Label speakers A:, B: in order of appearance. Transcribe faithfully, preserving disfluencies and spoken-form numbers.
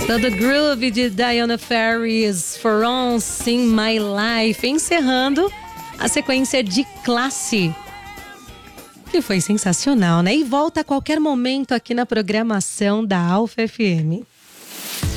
A: So The Groove de Diana Ferris, For Once in My Life, encerrando a sequência de Classe, que foi sensacional, né? E volta a qualquer momento aqui na programação da Alfa F M.